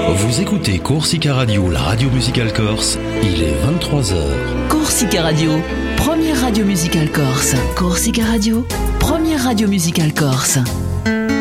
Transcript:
Vous écoutez Corsica Radio, la radio musicale corse. Il est 23h. Corsica Radio, première radio musicale corse. Corsica Radio, première radio musicale corse.